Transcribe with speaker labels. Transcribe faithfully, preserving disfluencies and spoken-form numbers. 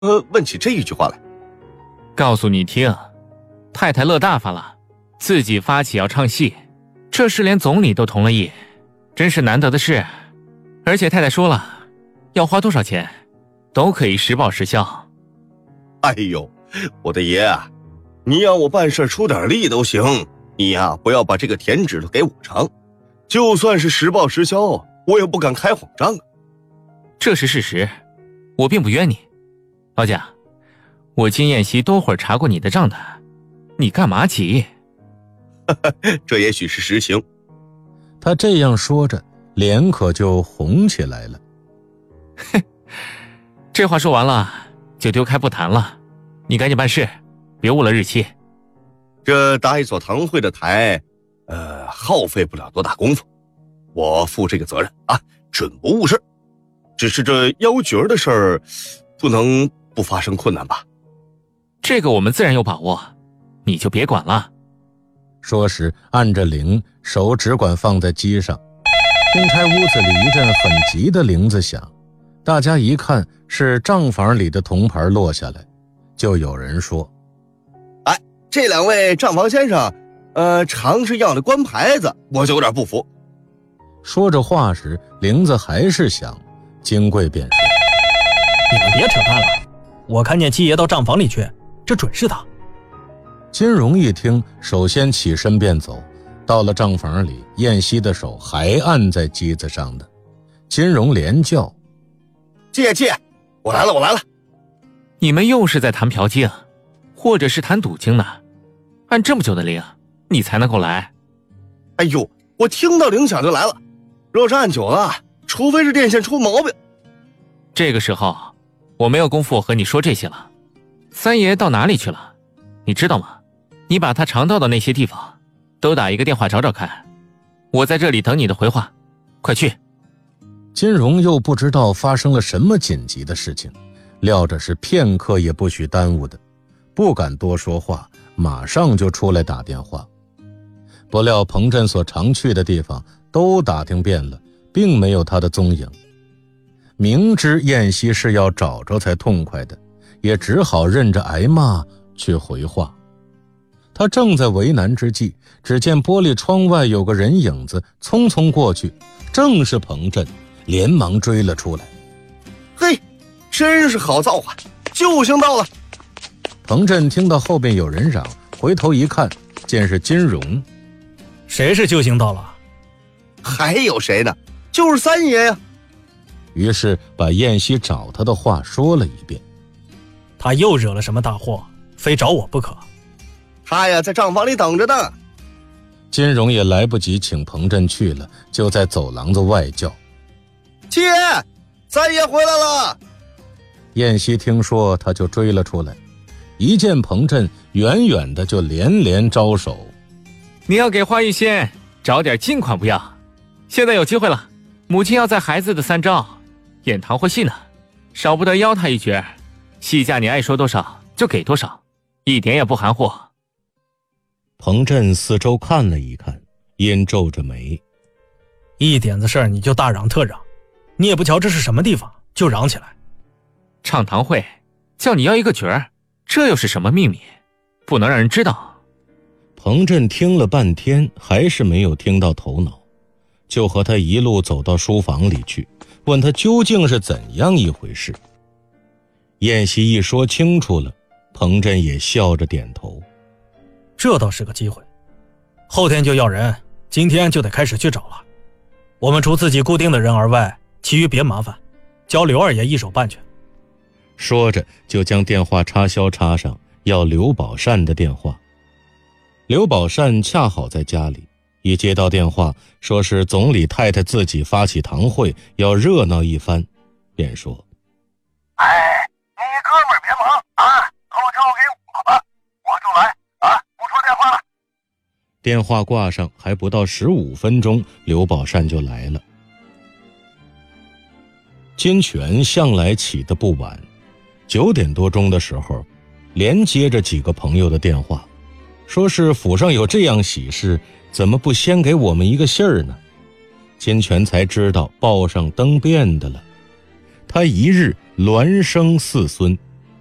Speaker 1: 呃问起这一句话来。
Speaker 2: 告诉你听，太太乐大发了，自己发起要唱戏，这事连总理都同了意，真是难得的事。而且太太说了，要花多少钱都可以实报实销。
Speaker 1: 哎呦，我的爷啊，你让我办事出点力都行，你呀、啊、不要把这个甜指头给我尝，就算是实报实销，我也不敢开谎账啊。
Speaker 2: 这是事实，我并不冤你。老贾，我金燕西多会儿查过你的账的，你干嘛急？
Speaker 1: 这也许是实情。
Speaker 3: 他这样说着，脸可就红起来了。
Speaker 2: 哼，这话说完了就丢开不谈了，你赶紧办事，别误了日期。
Speaker 1: 这搭一所堂会的台，呃，耗费不了多大功夫，我负这个责任啊，准不误事。只是这邀角的事儿，不能不发生困难吧？
Speaker 2: 这个我们自然有把握，你就别管了。
Speaker 3: 说时按着铃，手只管放在机上。听差屋子里一阵很急的铃子响，大家一看是账房里的铜牌落下来，就有人说：
Speaker 1: 哎，这两位账房先生，呃，常是要的官牌子，我就有点不服。
Speaker 3: 说着话时，铃子还是响，金贵便说：
Speaker 4: 你们别扯淡了，我看见七爷到账房里去，这准是他。
Speaker 3: 金荣一听，首先起身便走，到了账房里，燕西的手还按在机子上的。金荣连叫：
Speaker 1: 七爷七爷，我来了我来了。
Speaker 2: 你们又是在谈嫖经，或者是谈赌经呢？按这么久的铃，你才能够来？
Speaker 1: 哎呦，我听到铃响就来了，若是按久了，除非是电线出毛病。
Speaker 2: 这个时候我没有功夫和你说这些了。三爷到哪里去了你知道吗？你把他常到的那些地方都打一个电话找找看，我在这里等你的回话，快去。
Speaker 3: 金荣又不知道发生了什么紧急的事情，料着是片刻也不许耽误的，不敢多说话，马上就出来打电话。不料彭震所常去的地方都打听遍了，并没有他的踪影。明知燕西是要找着才痛快的，也只好任着挨骂去回话。他正在为难之际，只见玻璃窗外有个人影子匆匆过去，正是彭震，连忙追了出来。
Speaker 1: 嘿，真是好造化，救星到了。
Speaker 3: 彭震听到后边有人嚷，回头一看，见是金荣。
Speaker 4: 谁是救星到了？
Speaker 1: 还有谁呢？就是三爷呀。
Speaker 3: 于是把燕西找他的话说了一遍。
Speaker 4: 他又惹了什么大祸，非找我不可。
Speaker 1: 他呀在账房里等着呢。
Speaker 3: 金荣也来不及请彭震去了，就在走廊子外叫：
Speaker 1: 七爷，三爷回来了。
Speaker 3: 燕西听说，他就追了出来，一见彭震，远远的就连连招手：
Speaker 2: 你要给花玉仙找点金款不要？现在有机会了，母亲要在孩子的三招演堂会戏呢，少不得邀他一角，戏价你爱说多少就给多少，一点也不含糊。
Speaker 3: 彭震四周看了一看，阴皱着眉：
Speaker 4: 一点子事儿你就大嚷特嚷，你也不瞧这是什么地方，就嚷起来。
Speaker 2: 唱堂会叫你要一个角儿，这又是什么秘密？不能让人知道。
Speaker 3: 彭震听了半天，还是没有听到头脑，就和他一路走到书房里去，问他究竟是怎样一回事。燕西一说清楚了，彭震也笑着点头。
Speaker 4: 这倒是个机会，后天就要人，今天就得开始去找了。我们除自己固定的人而外，其余别麻烦，交刘二爷一手办去。
Speaker 3: 说着就将电话插销插上，要刘宝善的电话。刘宝善恰好在家里，一接到电话，说是总理太太自己发起堂会，要热闹一番，便说：
Speaker 5: 哎，你哥们儿别忙啊，都交给我吧，我就来啊，不说电话了。
Speaker 3: 电话挂上，还不到十五分钟，刘宝善就来了。金泉向来起得不晚，九点多钟的时候，连接着几个朋友的电话，说是府上有这样喜事，怎么不先给我们一个信儿呢？金泉才知道报上登便的了。他一日孪生四孙，